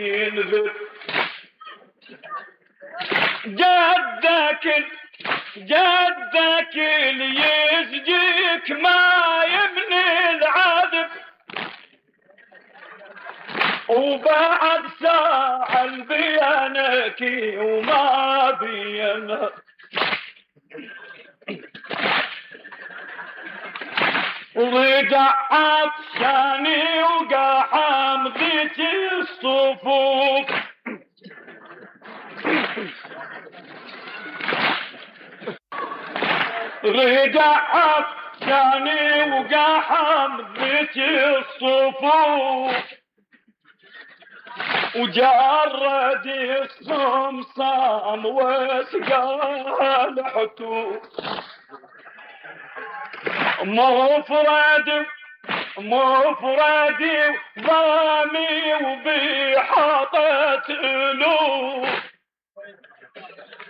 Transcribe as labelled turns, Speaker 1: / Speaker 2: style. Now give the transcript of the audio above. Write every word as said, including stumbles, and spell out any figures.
Speaker 1: ينذر جدك جدك اللي يسجيك ما يمني العذب وبعد ساعة بيانك وما بينا ورجع عطشاني وقاحم ذيك الصفوف رجع عطشاني وقاحم ذيك الصفوف وجرد الصمصام وسقى الحتوف مفرد مفردي ضامي وبحاطة